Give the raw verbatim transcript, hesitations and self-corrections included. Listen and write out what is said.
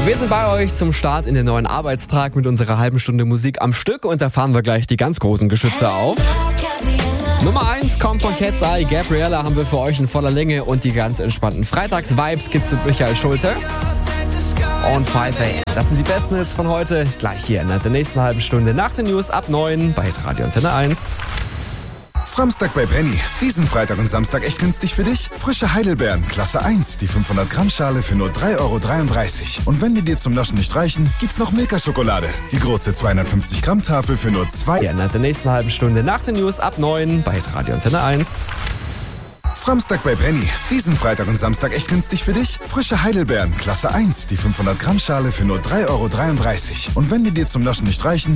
Wir sind bei euch zum Start in den neuen Arbeitstag mit unserer halben Stunde Musik am Stück und da fahren wir gleich die ganz großen Geschütze auf. Nummer eins kommt von Cat's Eye. Gabriella haben wir für euch in voller Länge und die ganz entspannten Freitags-Vibes gibt's mit Michael Schulte. Und fünf a m. Das sind die besten Hits von heute. Gleich hier in der nächsten halben Stunde nach den News ab neun bei Radio Antenne eins. Framstag bei Penny. Diesen Freitag und Samstag echt günstig für dich? Frische Heidelbeeren, Klasse eins, die fünfhundert Gramm Schale für nur drei Euro dreiunddreißig. Und wenn die dir zum Naschen nicht reichen, gibt's noch Milka-Schokolade. Die große zweihundertfünfzig Gramm Tafel für nur zwei... Hier in der nächsten halben Stunde nach den News ab neun bei Radio Antenne eins. Framstag bei Penny. Diesen Freitag und Samstag echt günstig für dich? Frische Heidelbeeren, Klasse eins, die fünfhundert Gramm Schale für nur drei Euro dreiunddreißig. Und wenn die dir zum Naschen nicht reichen,